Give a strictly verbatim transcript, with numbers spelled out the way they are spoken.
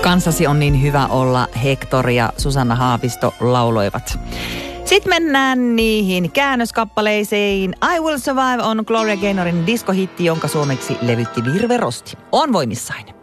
Kanssasi on niin hyvä olla, Hector ja Susanna Haavisto lauloivat. Sitten mennään niihin käännöskappaleisiin. I Will Survive on Gloria Gaynorin diskohitti, jonka suomeksi levytti Virve Rosti. On voimissain.